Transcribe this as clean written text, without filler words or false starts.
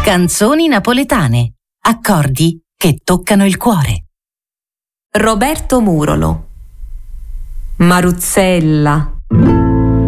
Canzoni napoletane, accordi che toccano il cuore. Roberto Murolo. Maruzzella,